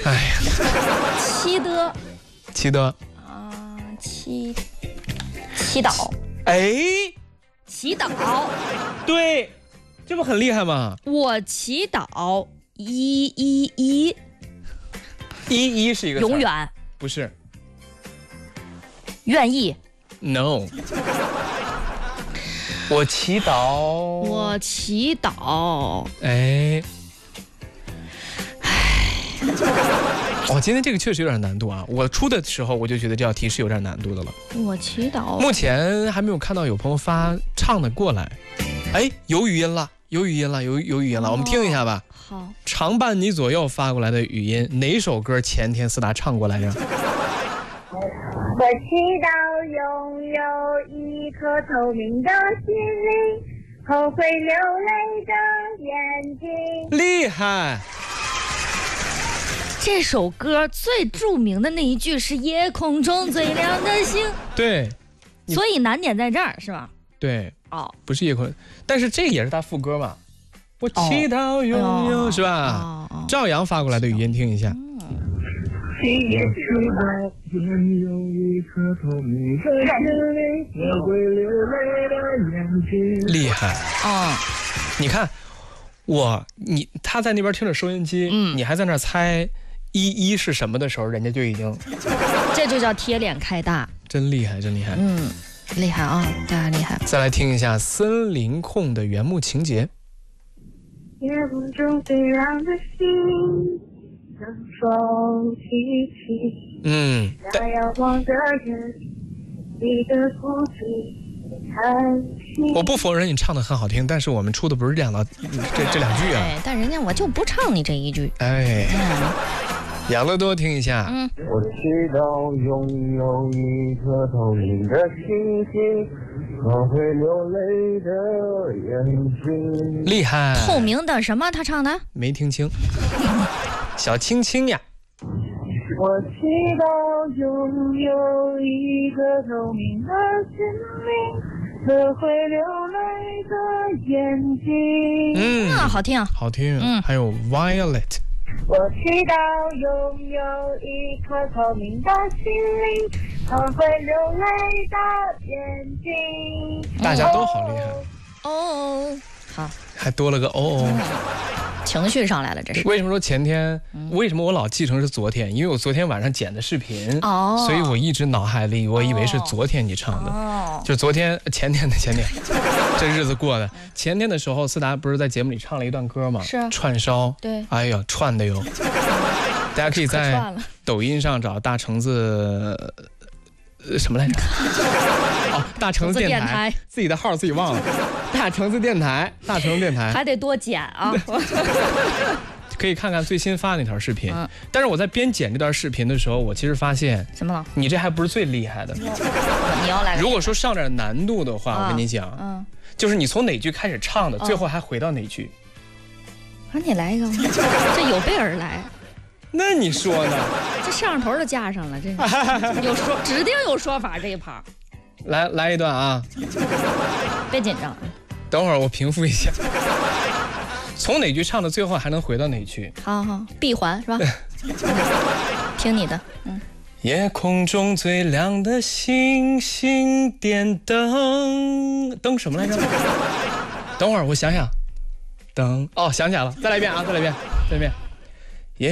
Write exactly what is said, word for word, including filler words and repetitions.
哎呀， 祈的， 祈的啊，祈祈祷， 哎， 祈祷， 对，这不很厉害吗？ 我祈祷一一一， 一一是一个永远， 不是愿意。 ，no。我祈祷， 我祈祷， 哎，哦，今天这个确实有点难度啊！我出的时候我就觉得这道题是有点难度的了。 我祈祷， 目前还没有看到有朋友发唱的过来。哎，有语音了，有语音了，有有语音了，我们听一下吧。 好， 常伴你左右发过来的语音，哪首歌前天思达唱过来着？ 我祈祷拥有一颗透明的心灵，后会流泪的眼睛。 厉害！ 这首歌最著名的那一句是夜空中最亮的星， 对， 所以难点在这儿是吧？ 对， 哦， 不是夜空，但是这也是他副歌嘛。我祈祷拥有， 哦是吧？ 哦哦赵阳发过来的语音听一下。 我祈祷拥有一颗透明的心灵，后会流泪的眼睛。 厉害！ 嗯， 你看，我你他在那边听着收音机， 嗯你还在那儿猜一一是什么的时候，人家就已经这就叫贴脸开大， 真厉害，真厉害。 嗯，厉害啊，大家厉害。 再来听一下森林控的原木情节。 夜空中最亮的星，能否提起？ 嗯， 那遥望的人，你的故事叹息。 我不否认你唱的很好听，但是我们出的不是这样的这这两句啊。 哎，但人家我就不唱你这一句。 哎， 嗯， 养乐多听一下。 嗯， 我祈祷拥有一颗透明的星星，后会流泪的眼睛。 厉害！ 透明的什么？他唱的？ 没听清。小青青呀。 我祈祷拥有一颗透明的心灵，和会流泪的眼睛。 嗯， 啊，好听。 好听。 嗯还有 Violet。 我祈祷拥有一颗透明的心灵，和会流泪的眼睛。 大家都好厉害， 哦，好， 还多了个哦哦。 情绪上来了，这是。 为什么说前天？为什么我老记成是昨天？因为我昨天晚上剪的视频， 哦， 所以我一直脑海里我以为是昨天你唱的， 哦， 就是昨天前天的前天，这日子过的。前天的时候，思达不是在节目里唱了一段歌吗？ 是串烧。 对， 哎呀，串的哟！大家可以在可串了抖音上找大橙子。呃，什么来着？哦，大橙子电台， 橙子电台自己的号自己忘了。大橙子电台，大橙子电台， 还得多剪啊。 可以看看最新发的那条视频。 嗯， 但是我在边剪这段视频的时候，我其实发现怎么了？ 你这还不是最厉害的。 你要来个？ 如果说上点难度的话， 啊我跟你讲， 嗯， 就是你从哪句开始唱的， 嗯最后还回到哪句。 啊，你来一个，这有备而来。 那你说呢？ 这摄像头都架上了，这有说指定有说法这一盘。 来来一段啊！ 别紧张， 等会儿我平复一下。从哪句唱的最后还能回到哪句？ 好好，闭环是吧？听你的，嗯。 夜空中最亮的星星点灯，灯什么来着？等会儿我想想，灯哦，想起来了，再来一遍啊，再来一遍，再来一遍。